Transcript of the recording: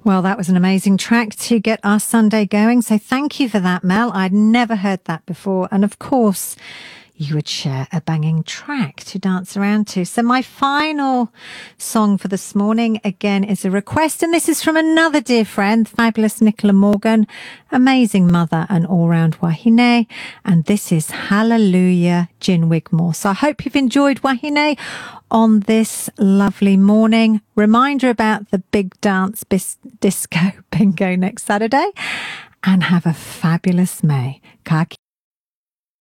Well, that was an amazing track to get our Sunday going. So thank you for that, Mel. I'd never heard that before. And of course, you would share a banging track to dance around to. So my final song for this morning, again, is a request. And this is from another dear friend, fabulous Nicola Morgan, amazing mother and all-round wahine. And this is Hallelujah, Gin Wigmore. So I hope you've enjoyed wahine on this lovely morning. Reminder about the big dance disco bingo next Saturday. And have a fabulous May. Ka